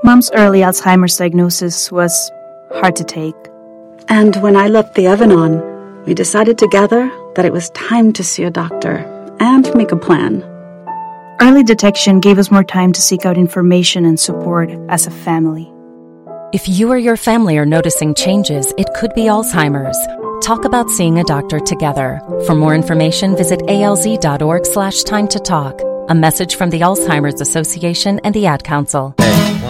Mom's early Alzheimer's diagnosis was hard to take. And when I left the oven on, we decided together that it was time to see a doctor and make a plan. Early detection gave us more time to seek out information and support as a family. If you or your family are noticing changes, it could be Alzheimer's. Talk about seeing a doctor together. For more information, visit alz.org/time to talk. A message from the Alzheimer's Association and the Ad Council. Hey.